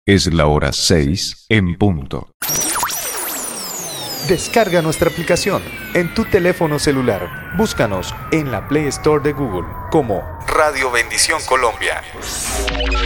Es la hora 6 en punto. Descarga nuestra aplicación en tu teléfono celular. Búscanos en la Play Store de Google como Radio Bendición Colombia.